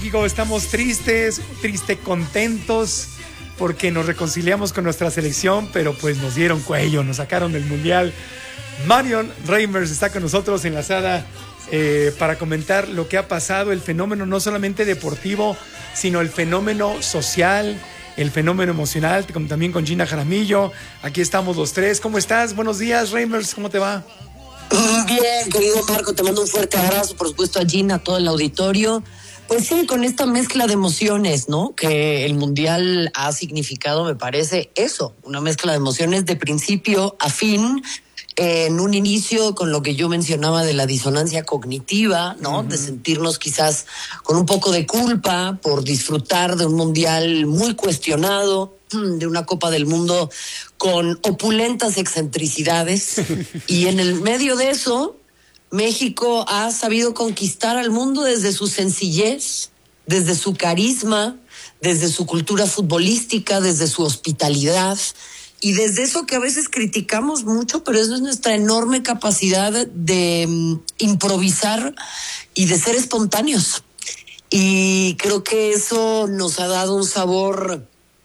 Digo, estamos contentos, porque nos reconciliamos con nuestra selección, pero pues nos dieron cuello, nos sacaron del Mundial. Marion Reimers está con nosotros enlazada para comentar lo que ha pasado, el fenómeno no solamente deportivo, sino el fenómeno social, el fenómeno emocional, también con Gina Jaramillo. Aquí estamos los tres. ¿Cómo estás? Buenos días, Reimers, ¿cómo te va? Bien, querido Marco, te mando un fuerte abrazo, por supuesto a Gina, a todo el auditorio. Pues sí, con esta mezcla de emociones, ¿no? Que el Mundial ha significado, me parece, eso, una mezcla de emociones de principio a fin, en un inicio con lo que yo mencionaba de la disonancia cognitiva, ¿no? De sentirnos quizás con un poco de culpa por disfrutar de un Mundial muy cuestionado, de una Copa del Mundo con opulentas excentricidades, y en el medio de eso México ha sabido conquistar al mundo desde su sencillez, desde su carisma, desde su cultura futbolística, desde su hospitalidad y desde eso que a veces criticamos mucho, pero eso es nuestra enorme capacidad de improvisar y de ser espontáneos. Y creo que eso nos ha dado un sabor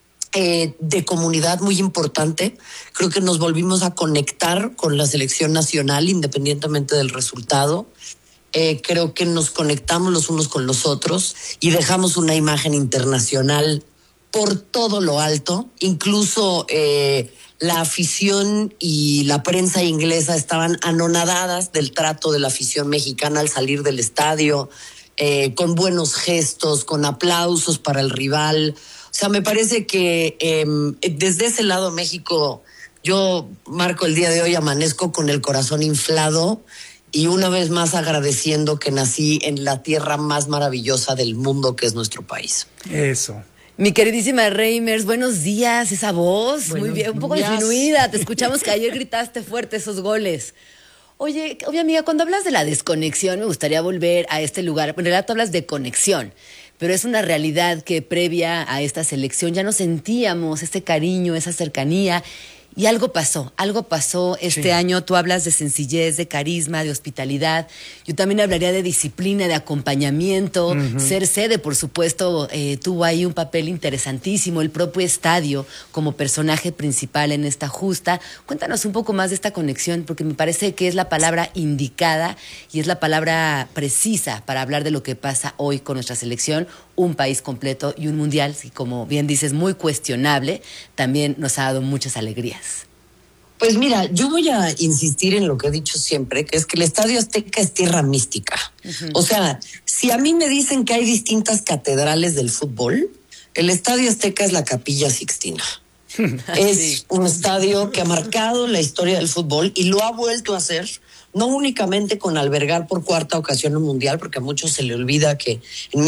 de comunidad muy importante. Creo que nos volvimos a conectar con la selección nacional independientemente del resultado. Creo que nos conectamos los unos con los otros y dejamos una imagen internacional por todo lo alto. Incluso la afición y la prensa inglesa estaban anonadadas del trato de la afición mexicana al salir del estadio, con buenos gestos, con aplausos para el rival. O sea, me parece que desde ese lado México, yo, Marco, el día de hoy amanezco con el corazón inflado y una vez más agradeciendo que nací en la tierra más maravillosa del mundo, que es nuestro país. Eso. Mi queridísima Reimers, buenos días, esa voz, muy bien, un poco disminuida, te escuchamos que ayer gritaste fuerte esos goles. Oye, amiga, cuando hablas de la desconexión, me gustaría volver a este lugar. En realidad tú hablas de conexión, pero es una realidad que previa a esta selección ya no sentíamos ese cariño, esa cercanía, y algo pasó este año. Tú hablas de sencillez, de carisma, de hospitalidad. Yo también hablaría de disciplina, de acompañamiento. Ser sede, por supuesto, tuvo ahí un papel interesantísimo. El propio estadio como personaje principal en esta justa. Cuéntanos un poco más de esta conexión, porque me parece que es la palabra indicada y es la palabra precisa para hablar de lo que pasa hoy con nuestra selección. Un país completo y un mundial, y como bien dices, muy cuestionable, también nos ha dado muchas alegrías. Pues mira, yo voy a insistir en lo que he dicho siempre, que es que el Estadio Azteca es tierra mística. O sea, si a mí me dicen que hay distintas catedrales del fútbol, el Estadio Azteca es la Capilla Sixtina. Es un estadio que ha marcado la historia del fútbol y lo ha vuelto a hacer, no únicamente con albergar por cuarta ocasión un mundial, porque a muchos se le olvida que en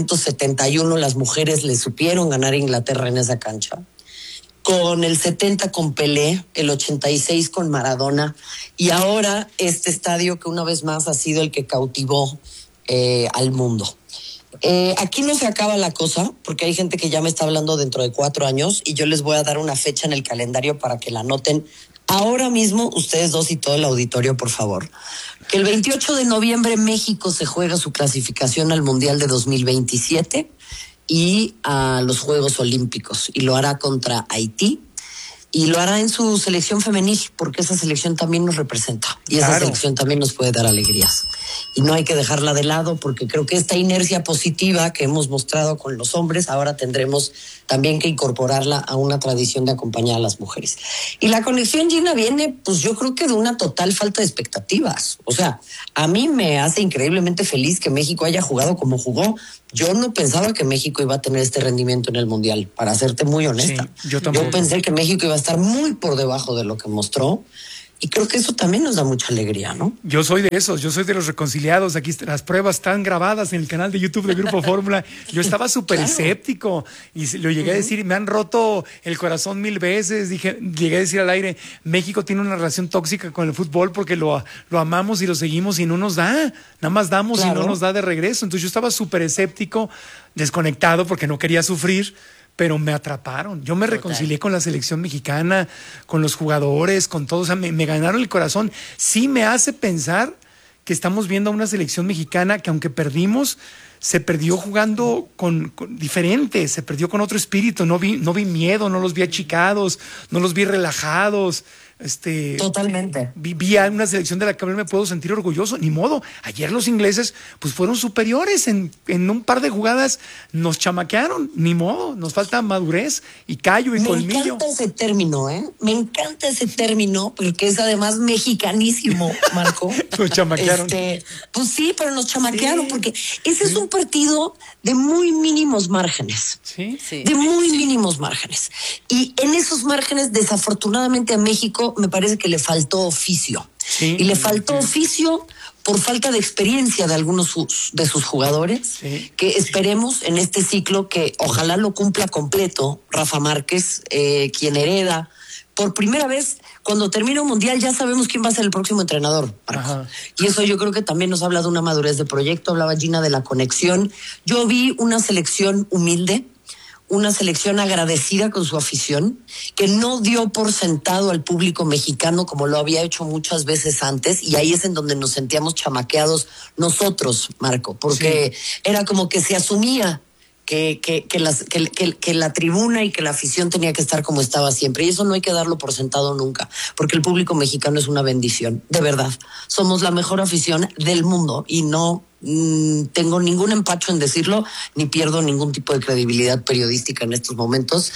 1971 las mujeres le supieron ganar a Inglaterra en esa cancha, con el 70 con Pelé, el 86 con Maradona, y ahora este estadio que una vez más ha sido el que cautivó al mundo. Aquí no se acaba la cosa, porque hay gente que ya me está hablando dentro de 4 años, y yo les voy a dar una fecha en el calendario para que la anoten ahora mismo, ustedes dos y todo el auditorio, por favor. Que el 28 de noviembre México se juega su clasificación al Mundial de 2027 y a los Juegos Olímpicos, y lo hará contra Haití. Y lo hará en su selección femenil, porque esa selección también nos representa. Y esa selección también nos puede dar alegrías. Y no hay que dejarla de lado, porque creo que esta inercia positiva que hemos mostrado con los hombres, ahora tendremos también que incorporarla a una tradición de acompañar a las mujeres. Y la conexión, Gina, viene, pues yo creo que de una total falta de expectativas. O sea, a mí me hace increíblemente feliz que México haya jugado como jugó. Yo no pensaba que México iba a tener este rendimiento en el Mundial, para serte muy honesta. Sí, yo tampoco. Yo pensé que México iba a estar muy por debajo de lo que mostró, y creo que eso también nos da mucha alegría, ¿no? Yo soy de esos, yo soy de los reconciliados. Aquí las pruebas están grabadas en el canal de YouTube de Grupo Fórmula. Yo estaba súper escéptico y lo llegué a decir, me han roto el corazón 1000 veces. Llegué a decir al aire, México tiene una relación tóxica con el fútbol porque lo amamos y lo seguimos y no nos da. Nada más damos y no nos da de regreso. Entonces yo estaba súper escéptico, desconectado porque no quería sufrir. Pero me atraparon. Yo me reconcilié con la selección mexicana, con los jugadores, con todos. O sea, me ganaron el corazón. Sí me hace pensar que estamos viendo a una selección mexicana que aunque perdimos, se perdió jugando con diferente, se perdió con otro espíritu, no vi miedo, no los vi achicados, no los vi relajados. Totalmente. Vi a una selección de la que me puedo sentir orgulloso, ni modo. Ayer los ingleses pues fueron superiores en un par de jugadas, nos chamaquearon, ni modo, nos falta madurez y callo y colmillo. Me encanta ese término, me encanta ese término porque es además mexicanísimo, Marco. Nos chamaquearon. Pues sí, pero nos chamaquearon porque ese es un partido de muy mínimos márgenes. Sí. De muy mínimos márgenes. Y en esos márgenes, desafortunadamente a México me parece que le faltó oficio. Sí, y le faltó oficio por falta de experiencia de algunos de sus jugadores, que esperemos en este ciclo que ojalá lo cumpla completo Rafa Márquez, quien hereda por primera vez. Cuando termine un mundial ya sabemos quién va a ser el próximo entrenador, Marco. Y eso yo creo que también nos habla de una madurez de proyecto. Hablaba Gina de la conexión. Yo vi una selección humilde, una selección agradecida con su afición, que no dio por sentado al público mexicano como lo había hecho muchas veces antes, y ahí es en donde nos sentíamos chamaqueados nosotros, Marco, porque era como que se asumía que la tribuna y que la afición tenía que estar como estaba siempre, y eso no hay que darlo por sentado nunca, porque el público mexicano es una bendición, de verdad. Somos la mejor afición del mundo y no tengo ningún empacho en decirlo, ni pierdo ningún tipo de credibilidad periodística en estos momentos.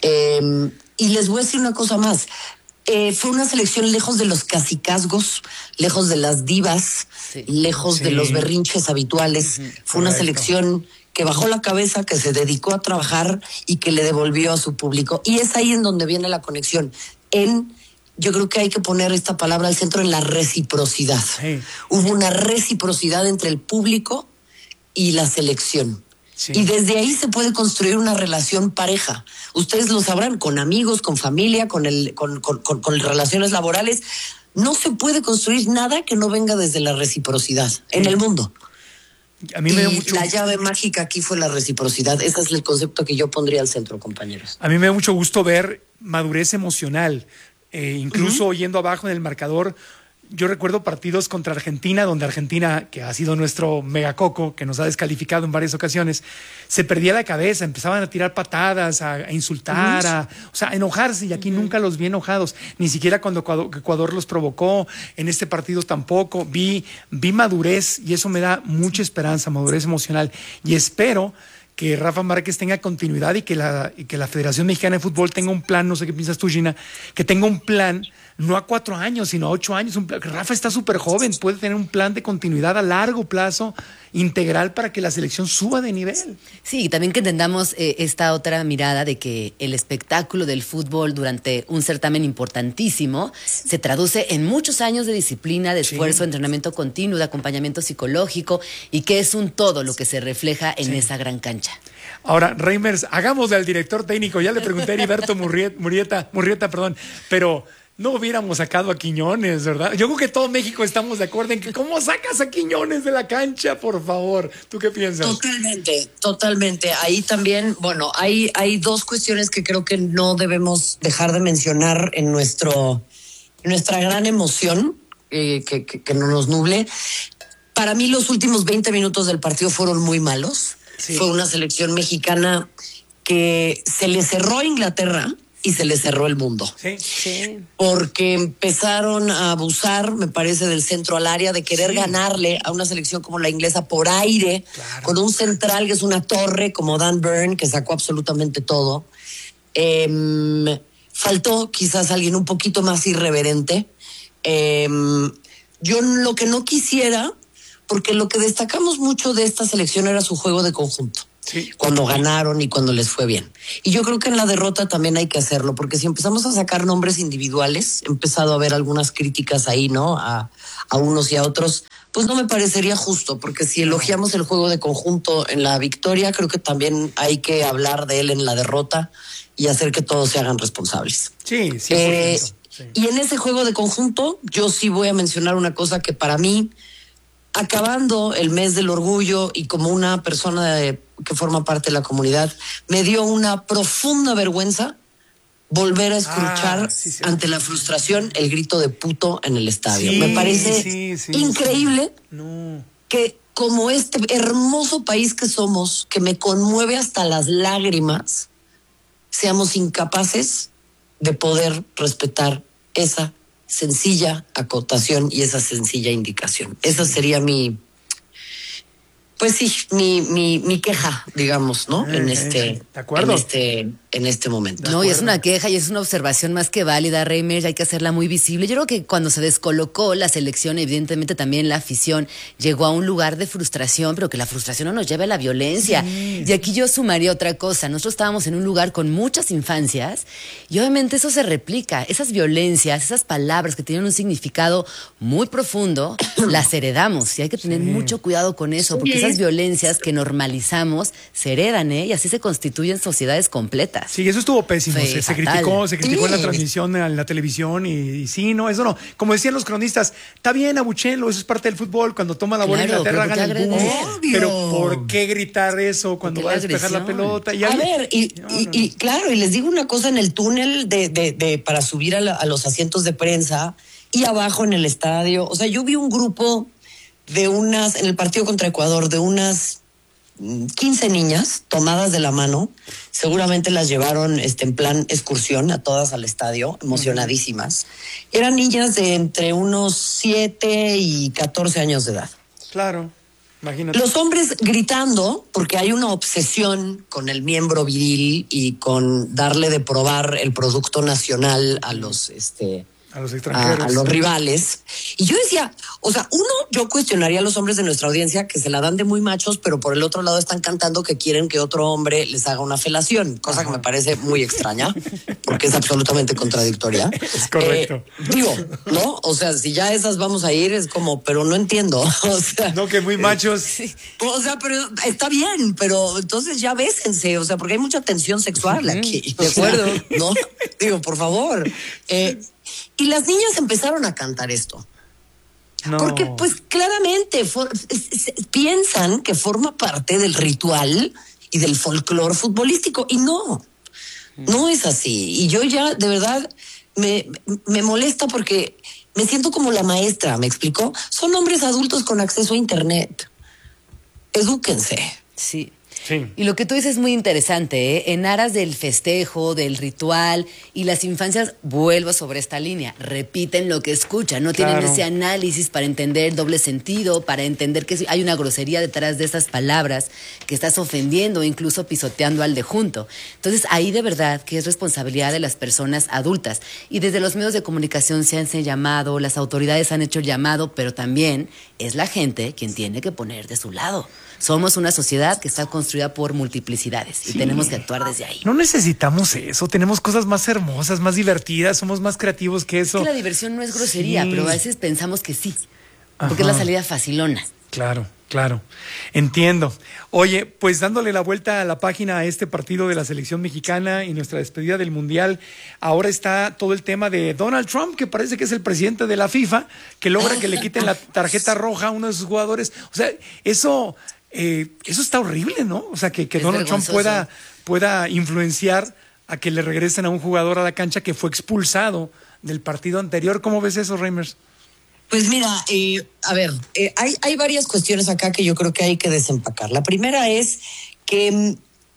Y les voy a decir una cosa más. Fue una selección lejos de los cacicazgos, lejos de las divas, lejos de los berrinches habituales. Fue una selección que bajó la cabeza, que se dedicó a trabajar y que le devolvió a su público. Y es ahí en donde viene la conexión. Yo creo que hay que poner esta palabra al centro, en la reciprocidad. Hubo una reciprocidad entre el público y la selección. Y desde ahí se puede construir una relación pareja. Ustedes lo sabrán, con amigos, con familia, con relaciones laborales. No se puede construir nada que no venga desde la reciprocidad en el mundo. A mí me dio mucho... La llave mágica aquí fue la reciprocidad. Ese es el concepto que yo pondría al centro, compañeros. A mí me da mucho gusto ver madurez emocional. Incluso yendo abajo en el marcador, yo recuerdo partidos contra Argentina, donde Argentina, que ha sido nuestro megacoco, que nos ha descalificado en varias ocasiones, se perdía la cabeza, empezaban a tirar patadas, a insultar, a enojarse, y aquí nunca los vi enojados, ni siquiera cuando Ecuador los provocó. En este partido tampoco. Vi madurez, y eso me da mucha esperanza, madurez emocional, y espero que Rafa Márquez tenga continuidad y que la Federación Mexicana de Fútbol tenga un plan, no sé qué piensas tú, Gina, que tenga un plan, no a 4 años, sino a 8 años. Rafa está súper joven, puede tener un plan de continuidad a largo plazo, integral, para que la selección suba de nivel. Sí, y también que entendamos esta otra mirada de que el espectáculo del fútbol durante un certamen importantísimo se traduce en muchos años de disciplina, de esfuerzo, de entrenamiento continuo, de acompañamiento psicológico, y que es un todo lo que se refleja en esa gran cancha. Ahora, Reimers, hagamos al director técnico. Ya le pregunté a Heriberto Murrieta, pero no hubiéramos sacado a Quiñones, ¿verdad? Yo creo que todo México estamos de acuerdo en que ¿cómo sacas a Quiñones de la cancha, por favor? ¿Tú qué piensas? Totalmente. Ahí también, bueno, hay 2 cuestiones que creo que no debemos dejar de mencionar en nuestra gran emoción, que no nos nuble. Para mí los últimos 20 minutos del partido fueron muy malos. Fue una selección mexicana que se le cerró a Inglaterra y se le cerró el mundo. Porque empezaron a abusar, me parece, del centro al área, de querer ganarle a una selección como la inglesa por aire, con un central que es una torre como Dan Burn, que sacó absolutamente todo. Faltó quizás alguien un poquito más irreverente. Yo lo que no quisiera, porque lo que destacamos mucho de esta selección era su juego de conjunto. Cuando ganaron y cuando les fue bien. Y yo creo que en la derrota también hay que hacerlo, porque si empezamos a sacar nombres individuales, he empezado a ver algunas críticas ahí, ¿no? A unos y a otros, pues no me parecería justo, porque si elogiamos el juego de conjunto en la victoria, creo que también hay que hablar de él en la derrota y hacer que todos se hagan responsables. Sí. Y en ese juego de conjunto, yo sí voy a mencionar una cosa que para mí, acabando el mes del orgullo y como una persona que forma parte de la comunidad, me dio una profunda vergüenza volver a escuchar ante la frustración el grito de puto en el estadio. Me parece increíble que como este hermoso país que somos, que me conmueve hasta las lágrimas, seamos incapaces de poder respetar esa sencilla acotación y esa sencilla indicación. Esa sería mi queja, digamos, ¿no? En este momento. No, y es una queja y es una observación más que válida, Reimer, hay que hacerla muy visible. Yo creo que cuando se descolocó la selección, evidentemente también la afición llegó a un lugar de frustración, pero que la frustración no nos lleve a la violencia. Sí. Y aquí yo sumaría otra cosa. Nosotros estábamos en un lugar con muchas infancias y obviamente eso se replica. Esas violencias, esas palabras que tienen un significado muy profundo, las heredamos y hay que tener mucho cuidado con eso, porque esas violencias que normalizamos se heredan, y así se constituyen sociedades completas. Sí, eso estuvo pésimo. Se criticó en la transmisión en la televisión y sí, no, eso no. Como decían los cronistas, está bien, abuchelo, eso es parte del fútbol. Cuando toma la bola Inglaterra, hagan el boom. Pero ¿por qué gritar eso cuando va a despejar la pelota? Y claro, y les digo una cosa, en el túnel para subir a los asientos de prensa y abajo en el estadio, o sea, yo vi un grupo en el partido contra Ecuador, de unas 15 niñas tomadas de la mano, seguramente las llevaron en plan excursión a todas al estadio, emocionadísimas. Eran niñas de entre unos 7 y 14 años de edad. Claro, imagínate. Los hombres gritando, porque hay una obsesión con el miembro viril y con darle de probar el producto nacional a los extranjeros, a los rivales. Y yo decía, o sea, yo cuestionaría a los hombres de nuestra audiencia que se la dan de muy machos, pero por el otro lado están cantando que quieren que otro hombre les haga una felación, cosa que me parece muy extraña, porque es absolutamente contradictoria. Es correcto. ¿no? O sea, si ya esas vamos a ir, es como, pero no entiendo. O sea, no, que muy machos. O sea, pero está bien, pero entonces ya bésense, o sea, porque hay mucha tensión sexual aquí. De acuerdo. ¿No? Digo, por favor. Y las niñas empezaron a cantar esto. No. Porque pues claramente piensan que forma parte del ritual y del folclore futbolístico. Y no es así. Y yo ya de verdad me molesta porque me siento como la maestra, ¿me explicó? Son hombres adultos con acceso a internet. Edúquense. Sí. Y lo que tú dices es muy interesante, en aras del festejo, del ritual y las infancias, vuelvo sobre esta línea, repiten lo que escuchan, no tienen ese análisis para entender el doble sentido, para entender que hay una grosería detrás de esas palabras, que estás ofendiendo o incluso pisoteando al de junto. Entonces ahí de verdad que es responsabilidad de las personas adultas y desde los medios de comunicación se han llamado, las autoridades han hecho el llamado, pero también es la gente quien tiene que poner de su lado. Somos una sociedad que está construida por multiplicidades y tenemos que actuar desde ahí. No necesitamos eso, tenemos cosas más hermosas, más divertidas, somos más creativos que eso. Es que la diversión no es grosería, pero a veces pensamos que sí, porque es la salida facilona. Claro, entiendo. Oye, pues dándole la vuelta a la página a este partido de la selección mexicana y nuestra despedida del Mundial, ahora está todo el tema de Donald Trump, que parece que es el presidente de la FIFA, que logra que le quiten la tarjeta roja a uno de sus jugadores. O sea, eso está horrible, ¿no? O sea, que Donald Trump pueda influenciar a que le regresen a un jugador a la cancha que fue expulsado del partido anterior. ¿Cómo ves eso, Reimers? Pues mira, hay varias cuestiones acá que yo creo que hay que desempacar. La primera es que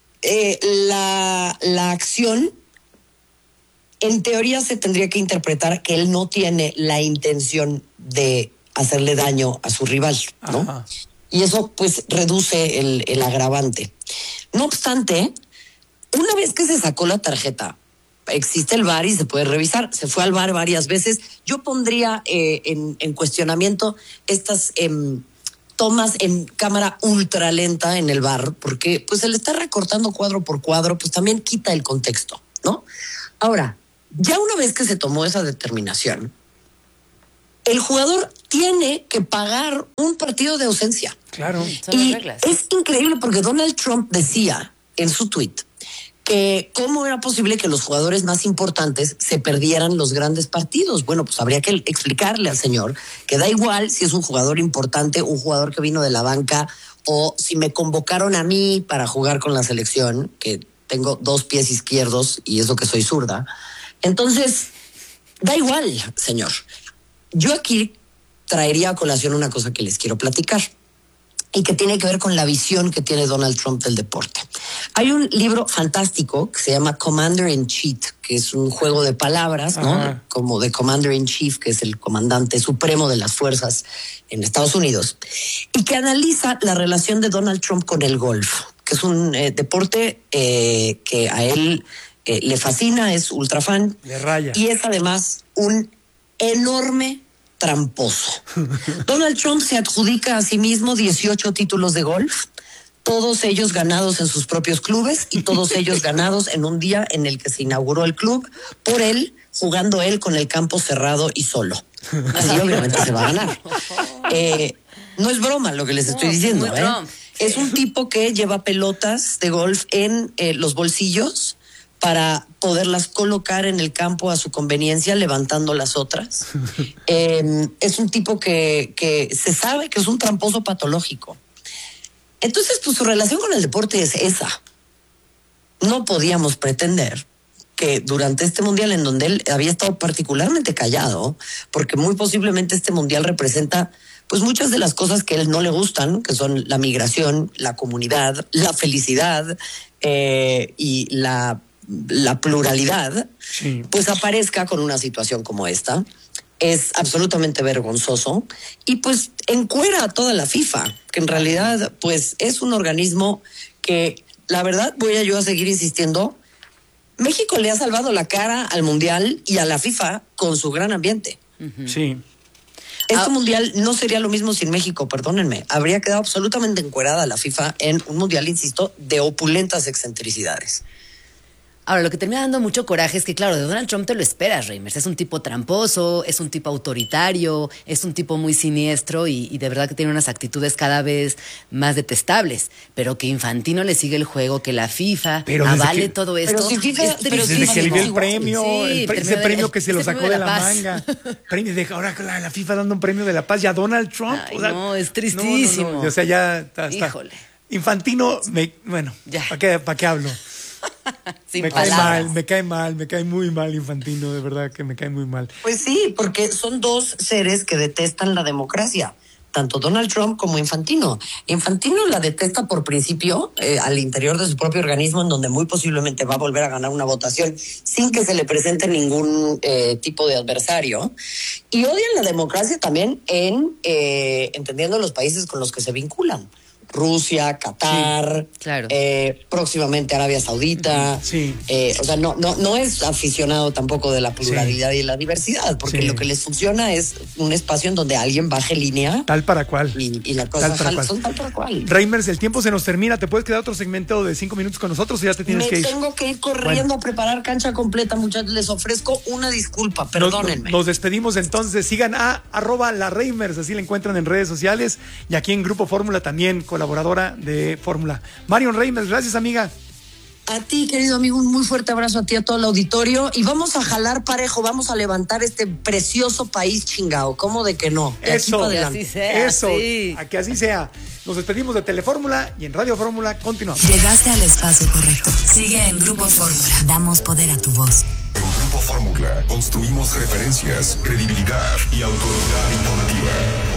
la acción, en teoría se tendría que interpretar que él no tiene la intención de hacerle daño a su rival, ¿no? Ajá. Y eso pues reduce el agravante. No obstante, una vez que se sacó la tarjeta, existe el VAR y se puede revisar. Se fue al VAR varias veces. Yo pondría en cuestionamiento estas tomas en cámara ultra lenta en el VAR, porque pues se le está recortando cuadro por cuadro, pues también quita el contexto, ¿no? Ahora, ya una vez que se tomó esa determinación, el jugador tiene que pagar un partido de ausencia. Claro. Y es increíble porque Donald Trump decía en su tweet que cómo era posible que los jugadores más importantes se perdieran los grandes partidos. Bueno, pues habría que explicarle al señor que da igual si es un jugador importante, un jugador que vino de la banca, o si me convocaron a mí para jugar con la selección, que tengo 2 pies izquierdos y eso que soy zurda. Entonces, da igual, señor. Yo aquí traería a colación una cosa que les quiero platicar y que tiene que ver con la visión que tiene Donald Trump del deporte. Hay un libro fantástico que se llama Commander in Chief, que es un juego de palabras, ¿no? Como de Commander in Chief, que es el comandante supremo de las fuerzas en Estados Unidos, y que analiza la relación de Donald Trump con el golf, que es un deporte que a él le fascina, es ultra fan. Le raya. Y es además un enorme tramposo. Donald Trump se adjudica a sí mismo 18 títulos de golf, todos ellos ganados en sus propios clubes y todos ellos ganados en un día en el que se inauguró el club por él, jugando él con el campo cerrado y solo. Así obviamente se va a ganar. No es broma lo que les estoy diciendo. Es un tipo que lleva pelotas de golf en los bolsillos para poderlas colocar en el campo a su conveniencia, levantando las otras. Es un tipo que se sabe que es un tramposo patológico. Entonces, pues su relación con el deporte es esa. No podíamos pretender que durante este mundial, en donde él había estado particularmente callado, porque muy posiblemente este mundial representa pues muchas de las cosas que a él no le gustan, que son la migración, la comunidad, la felicidad y la pluralidad, sí, pues aparezca con una situación como esta. Es absolutamente vergonzoso y pues encuera a toda la FIFA, que en realidad pues es un organismo que, la verdad, voy yo a seguir insistiendo, México le ha salvado la cara al Mundial y a la FIFA con su gran ambiente. Sí. Este Mundial no sería lo mismo sin México, perdónenme. Habría quedado absolutamente encuerada la FIFA en un Mundial, insisto, de opulentas excentricidades. Ahora, lo que termina dando mucho coraje es que, claro, de Donald Trump te lo esperas, Reimers. Es un tipo tramposo, es un tipo autoritario, es un tipo muy siniestro y de verdad que tiene unas actitudes cada vez más detestables. Pero que Infantino le sigue el juego, que la FIFA avale todo esto. Pero si FIFA, desde que le dio el premio, sí, ese premio que se lo sacó de la paz. Manga. Ahora la FIFA dando un premio de la paz y a Donald Trump. Ay, no, es tristísimo. No. O sea, ya está. Híjole. Infantino, ¿para qué hablo? Me cae muy mal Infantino, de verdad que me cae muy mal. Pues sí, porque son dos seres que detestan la democracia, tanto Donald Trump como Infantino. Infantino la detesta por principio al interior de su propio organismo, en donde muy posiblemente va a volver a ganar una votación sin que se le presente ningún tipo de adversario. Y odian la democracia también entendiendo los países con los que se vinculan. Rusia, Qatar, sí, claro. Próximamente Arabia Saudita. Sí. O sea, no es aficionado tampoco de la pluralidad y la diversidad, porque lo que les funciona es un espacio en donde alguien baje línea. Tal para cual. Y la cosa son tal para cual. Reimers, el tiempo se nos termina. ¿Te puedes quedar otro segmento de 5 minutos con nosotros o ya te tienes que ir? Me tengo que ir corriendo a preparar cancha completa, muchachos. Les ofrezco una disculpa, perdónenme. Nos despedimos entonces. Sigan a @lareimers, así la encuentran en redes sociales. Y aquí en Grupo Fórmula también, colaboradora de Fórmula. Marion Reimers, gracias, amiga. A ti, querido amigo, un muy fuerte abrazo a ti, a todo el auditorio. Y vamos a jalar parejo, vamos a levantar este precioso país chingao. ¿Cómo de que no? De eso, aquí que así sea. Eso, sí. A que así sea. Nos despedimos de Telefórmula y en Radio Fórmula continuamos. Llegaste al espacio correcto. Sigue en Grupo Fórmula. Damos poder a tu voz. En Grupo Fórmula construimos referencias, credibilidad y autoridad informativa.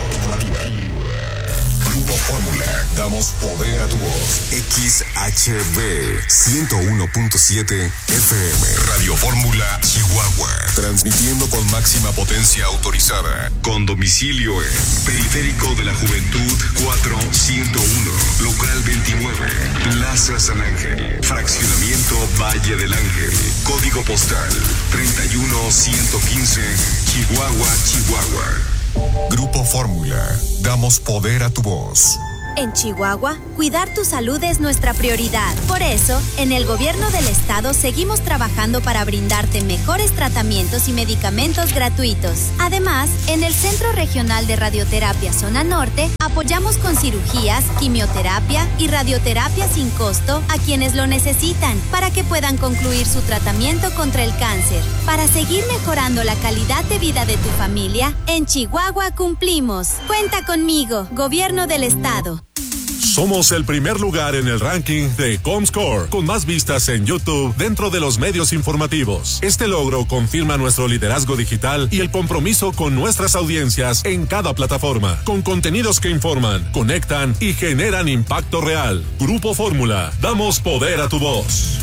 Grupo Fórmula, damos poder a tu voz. XHB 101.7 FM. Radio Fórmula, Chihuahua. Transmitiendo con máxima potencia autorizada. Con domicilio en Periférico de la Juventud 4101. Local 29. Plaza San Ángel. Fraccionamiento Valle del Ángel. Código postal 31115. Chihuahua. Grupo Fórmula, damos poder a tu voz. En Chihuahua, cuidar tu salud es nuestra prioridad. Por eso, en el gobierno del estado seguimos trabajando para brindarte mejores tratamientos y medicamentos gratuitos. Además, en el Centro Regional de Radioterapia Zona Norte, apoyamos con cirugías, quimioterapia y radioterapia sin costo a quienes lo necesitan para que puedan concluir su tratamiento contra el cáncer. Para seguir mejorando la calidad de vida de tu familia, en Chihuahua cumplimos. Cuenta conmigo, Gobierno del Estado. Somos el primer lugar en el ranking de Comscore, con más vistas en YouTube dentro de los medios informativos. Este logro confirma nuestro liderazgo digital y el compromiso con nuestras audiencias en cada plataforma, con contenidos que informan, conectan y generan impacto real. Grupo Fórmula, damos poder a tu voz.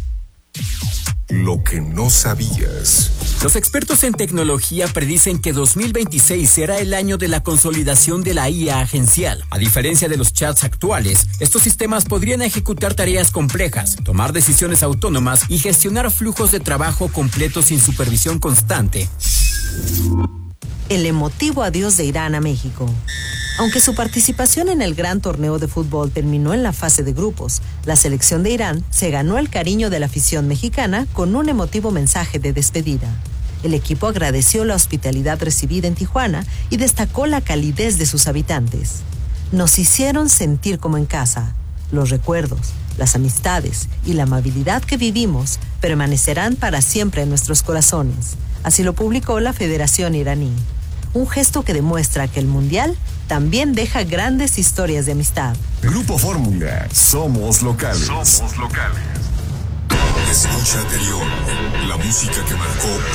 Lo que no sabías. Los expertos en tecnología predicen que 2026 será el año de la consolidación de la IA agencial. A diferencia de los chats actuales, estos sistemas podrían ejecutar tareas complejas, tomar decisiones autónomas y gestionar flujos de trabajo completos sin supervisión constante. El emotivo adiós de Irán a México. Aunque su participación en el gran torneo de fútbol terminó en la fase de grupos, la selección de Irán se ganó el cariño de la afición mexicana con un emotivo mensaje de despedida. El equipo agradeció la hospitalidad recibida en Tijuana y destacó la calidez de sus habitantes. Nos hicieron sentir como en casa. Los recuerdos, las amistades y la amabilidad que vivimos permanecerán para siempre en nuestros corazones. Así lo publicó la Federación Iraní. Un gesto que demuestra que el Mundial también deja grandes historias de amistad. Grupo Fórmula, somos locales. Somos locales. Escucha anterior, la música que marcó